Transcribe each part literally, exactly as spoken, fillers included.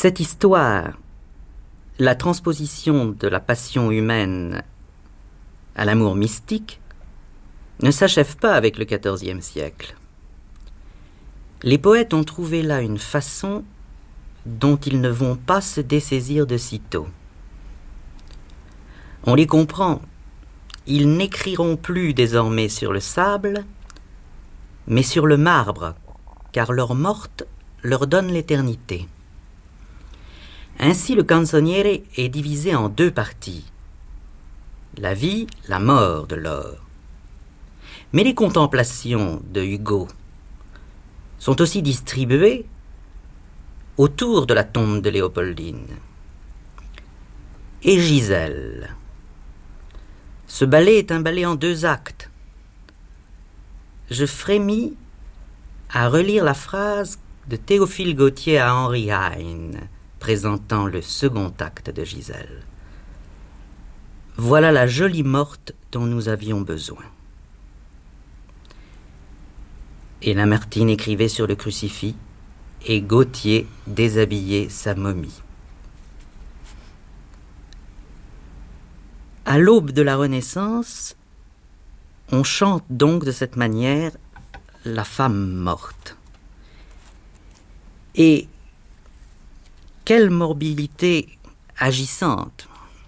Cette histoire, la transposition de la passion humaine à l'amour mystique, ne s'achève pas avec le quatorzième siècle. Les poètes ont trouvé là une façon dont ils ne vont pas se dessaisir de sitôt. On les comprend, ils n'écriront plus désormais sur le sable, mais sur le marbre, car leur morte leur donne l'éternité. Ainsi, le canzoniere est divisé en deux parties, la vie, la mort de Laure. Mais les contemplations de Hugo sont aussi distribuées autour de la tombe de Léopoldine. Et Gisèle. Ce ballet est un ballet en deux actes. Je frémis à relire la phrase de Théophile Gautier à Henri Heine, présentant le second acte de Gisèle. Voilà la jolie morte dont nous avions besoin. Et Lamartine écrivait sur le crucifix, et Gautier déshabillait sa momie. À l'aube de la Renaissance, on chante donc de cette manière la femme morte. Et quelle morbidité agissante!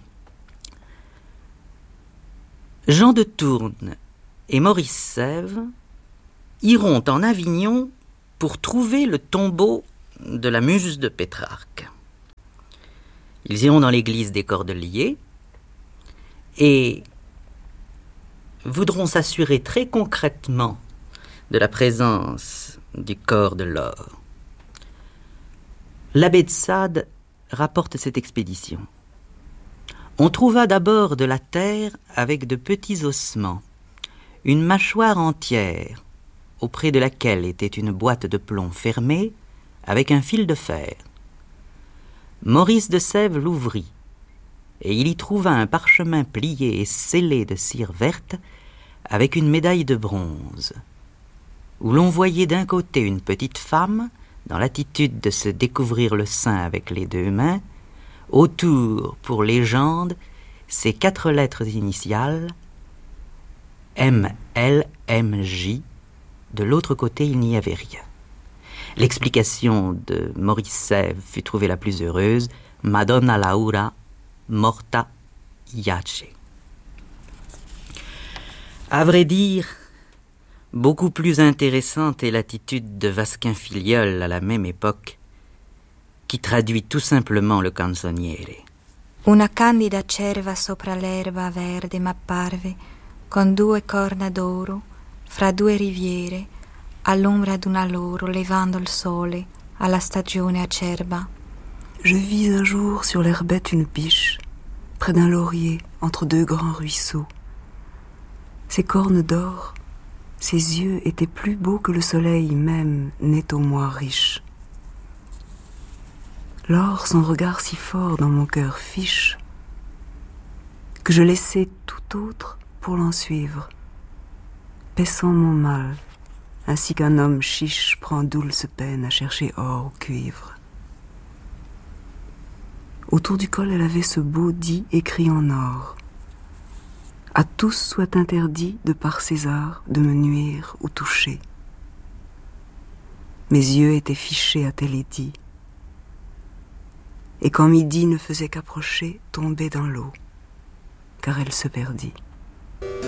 Jean de Tourne et Maurice Sèvres iront en Avignon pour trouver le tombeau de la muse de Pétrarque. Ils iront dans l'église des Cordeliers et voudront s'assurer très concrètement de la présence du corps de Laure. L'abbé de Sade rapporte cette expédition. On trouva d'abord de la terre avec de petits ossements, une mâchoire entière, auprès de laquelle était une boîte de plomb fermée avec un fil de fer. Maurice de Sèvres l'ouvrit, et il y trouva un parchemin plié et scellé de cire verte avec une médaille de bronze, où l'on voyait d'un côté une petite femme dans l'attitude de se découvrir le sein avec les deux mains, autour, pour légende, ces quatre lettres initiales, M L M J. De l'autre côté, il n'y avait rien. L'explication de Maurice Sèvres fut trouvée la plus heureuse, Madonna Laura morta iace. À vrai dire, beaucoup plus intéressante est l'attitude de Vasquin Filiol à la même époque, qui traduit tout simplement le canzoniere. Una candida cerva sopra l'erba verde m'apparve, con due corna d'oro, fra due riviere, all'ombra d'una loro, levando il sole, alla stagione acerba. Je vis un jour sur l'herbette une biche, près d'un laurier, entre deux grands ruisseaux. Ses cornes d'or, ses yeux étaient plus beaux que le soleil même n'est au mois riche. Lors son regard si fort dans mon cœur fiche, que je laissai tout autre pour l'en suivre, paissant mon mal, ainsi qu'un homme chiche prend douce peine à chercher or ou cuivre. Autour du col, elle avait ce beau dit écrit en or. À tous soit interdit, de par César, de me nuire ou toucher. Mes yeux étaient fichés à tel édit, et quand midi ne faisait qu'approcher, tombaient dans l'eau, car elle se perdit.